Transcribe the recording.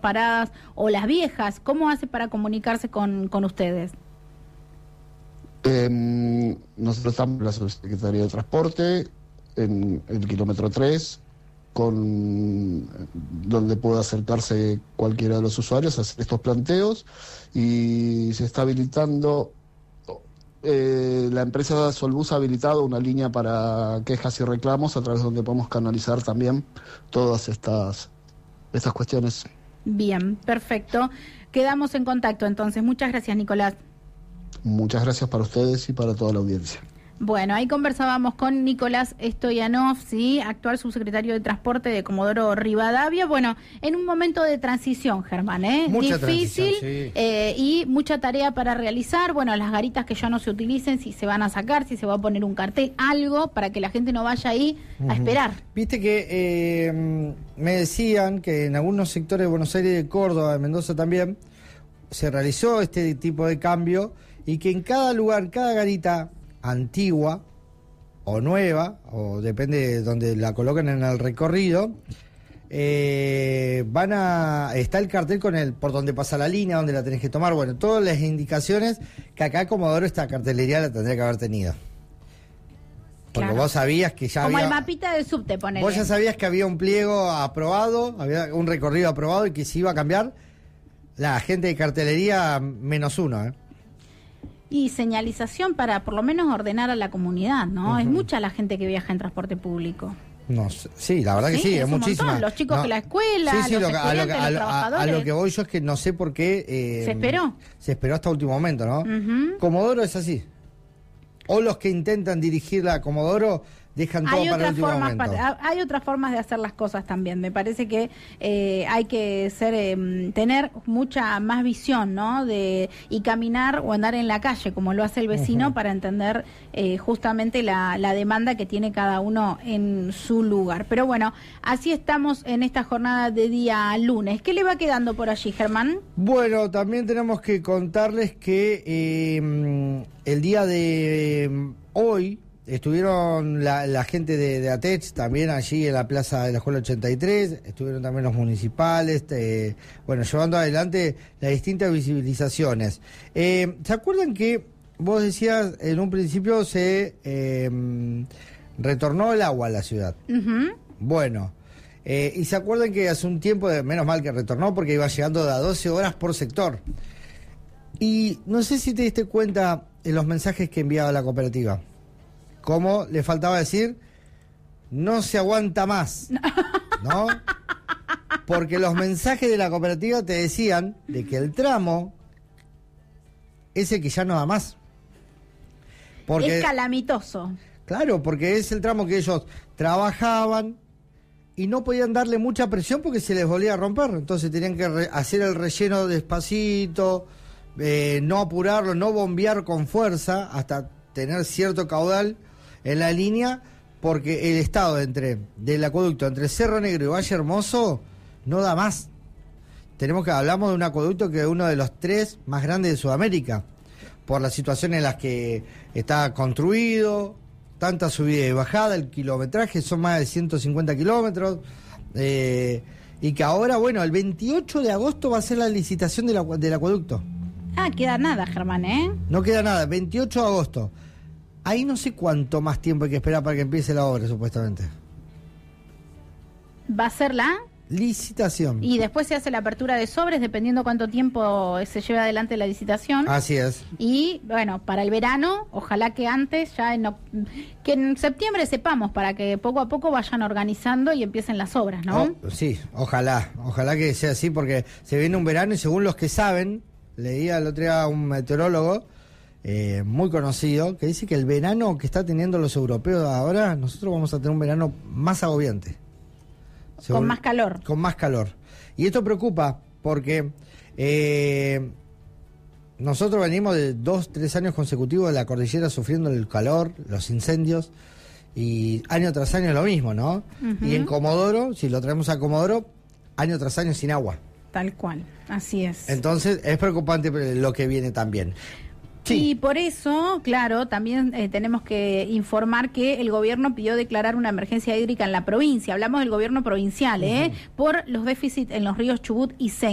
paradas o las viejas? ¿Cómo hace para comunicarse con ustedes? Nosotros estamos en la Subsecretaría de Transporte, en el kilómetro 3, donde puede acercarse cualquiera de los usuarios a hacer estos planteos, y se está habilitando, la empresa Solbus ha habilitado una línea para quejas y reclamos, a través de donde podemos canalizar también todas estas cuestiones. Bien, perfecto. Quedamos en contacto entonces. Muchas gracias, Nicolás. Muchas gracias para ustedes y para toda la audiencia. Bueno, ahí conversábamos con Nicolás Stoyanov, ¿sí? Actual subsecretario de Transporte de Comodoro Rivadavia. Bueno, en un momento de transición, Germán, Mucha difícil, sí. Y mucha tarea para realizar. Bueno, las garitas que ya no se utilicen, si se van a sacar, si se va a poner un cartel, algo para que la gente no vaya ahí a esperar. Viste que me decían que en algunos sectores de Buenos Aires, de Córdoba, de Mendoza también, se realizó este tipo de cambio, y que en cada lugar, cada garita antigua o nueva, o depende de donde la coloquen en el recorrido, está el cartel con por donde pasa la línea, donde la tenés que tomar, bueno, todas las indicaciones que acá Comodoro esta cartelería la tendría que haber tenido. Porque claro, vos sabías que ya como había... el mapita del subte, ponele. Vos ya sabías que había un pliego aprobado, había un recorrido aprobado, y que se iba a cambiar la gente de cartelería -1, Y señalización para por lo menos ordenar a la comunidad, ¿no? Es mucha la gente que viaja en transporte público. No sé, sí, la verdad que sí, es muchísima. Montón. Los chicos de la escuela, los estudiantes, los trabajadores. A lo que voy yo es que no sé por qué... ¿Se esperó? Se esperó hasta último momento, ¿no? Comodoro es así. O los que intentan dirigirla a Comodoro dejan todo para el último momento. Hay otras formas de hacer las cosas también. Me parece que hay que tener mucha más visión, ¿no? Y caminar o andar en la calle, como lo hace el vecino, para entender justamente la demanda que tiene cada uno en su lugar. Pero bueno, así estamos en esta jornada de día lunes. ¿Qué le va quedando por allí, Germán? Bueno, también tenemos que contarles que el día de hoy estuvieron la gente de ATECH también allí en la plaza de la Escuela 83, estuvieron también los municipales, llevando adelante las distintas visibilizaciones. ¿Se acuerdan que vos decías en un principio se retornó el agua a la ciudad? Bueno, y se acuerdan que hace un tiempo, menos mal que retornó, porque iba llegando a 12 horas por sector. Y no sé si te diste cuenta en los mensajes que enviaba la cooperativa, como le faltaba decir, no se aguanta más, ¿no? Porque los mensajes de la cooperativa te decían de que el tramo es el que ya no da más. Porque, es calamitoso. Claro, porque es el tramo que ellos trabajaban y no podían darle mucha presión porque se les volvía a romper. Entonces tenían que hacer el relleno despacito, no apurarlo, no bombear con fuerza hasta tener cierto caudal en la línea, porque el estado del acueducto entre Cerro Negro y Valle Hermoso no da más. Hablamos de un acueducto que es uno de los 3 más grandes de Sudamérica, por la situación en las que está construido, tanta subida y bajada, el kilometraje son más de 150 kilómetros, y que ahora, bueno, el 28 de agosto va a ser la licitación del acueducto. Queda nada, Germán, No queda nada, 28 de agosto. Ahí no sé cuánto más tiempo hay que esperar para que empiece la obra, supuestamente. ¿Va a ser la licitación? Y después se hace la apertura de sobres, dependiendo cuánto tiempo se lleve adelante la licitación. Así es. Y, bueno, para el verano, ojalá que antes, que en septiembre sepamos, para que poco a poco vayan organizando y empiecen las obras, ¿no? Sí, ojalá que sea así, porque se viene un verano y según los que saben, leía el otro día a un meteorólogo muy conocido, que dice que el verano que está teniendo los europeos ahora, nosotros vamos a tener un verano más agobiante. Con más calor. Con más calor. Y esto preocupa porque nosotros venimos de 2-3 años consecutivos de la cordillera sufriendo el calor, los incendios, y año tras año lo mismo, ¿no? Y en Comodoro, si lo traemos a Comodoro, año tras año sin agua. Tal cual, así es. Entonces es preocupante lo que viene también. Sí. Y por eso, claro, también tenemos que informar que el gobierno pidió declarar una emergencia hídrica en la provincia. Hablamos del gobierno provincial, por los déficits en los ríos Chubut y Sen.